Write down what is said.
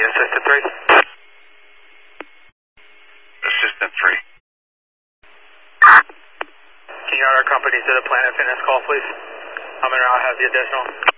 Assistant 3. Assistant 3. Can you add our company to the Planet Fitness call, please? I'm going to have the additional.